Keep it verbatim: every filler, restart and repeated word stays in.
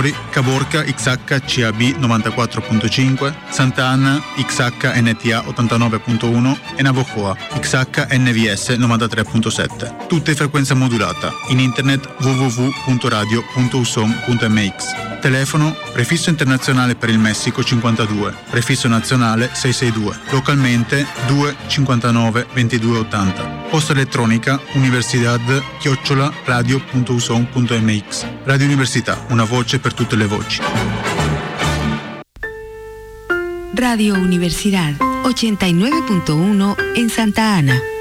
Tivoli, Caborca X H C A B novantaquattro virgola cinque, Sant'Anna X H N T A ottantanove virgola uno e Navojoa X H N V S novantatré virgola sette. Tutte in frequenza modulata. In internet w w w punto radio punto usom punto m x. Telefono prefisso internazionale per il Messico cinquantadue, prefisso nazionale seicentosessantadue, localmente due cinquantanove ventidue ottanta. Posta elettronica universidad chiocciola radio punto usom punto m x. Radio Università, una voce per tutte le voci. Radio Universidad ochenta y nueve punto uno en Santa Ana.